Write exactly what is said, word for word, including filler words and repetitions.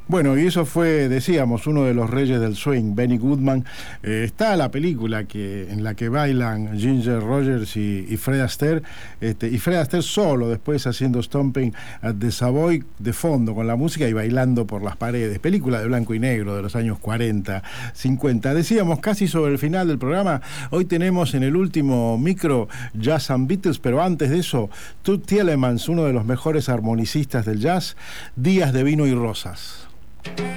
Bueno, y eso fue, decíamos, uno de los reyes del swing, Benny Goodman. Eh, está la película que, en la que bailan Ginger Rogers y, y Fred Astaire, este, y Fred Astaire solo, después haciendo Stomping at the Savoy de fondo con la música y bailando por las paredes. Película de blanco y negro de los años cuarenta, cincuenta. Decíamos casi sobre el final del programa, hoy tenemos en el último micro Jazz and Beatles, pero antes de eso, Toots Thielemans, uno de los mejores armonicistas del jazz, Días de vino y rosas.